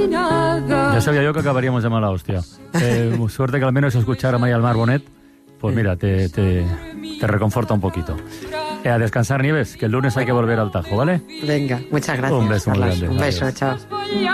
Ya sabía yo que acabaríamos de mala hostia. Suerte que al menos escuchar a Maya Almar Bonet, pues mira, te reconforta un poquito. A descansar, Nieves, que el lunes hay que volver al Tajo, ¿vale? Venga, muchas gracias. Un beso muy Carlas. grande. Un beso, Adiós. chao.